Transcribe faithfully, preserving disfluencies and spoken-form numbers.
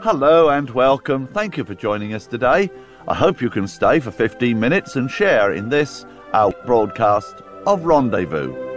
Hello and welcome. Thank you for joining us today. I hope you can stay for fifteen minutes and share in this, our broadcast of Rendezvous.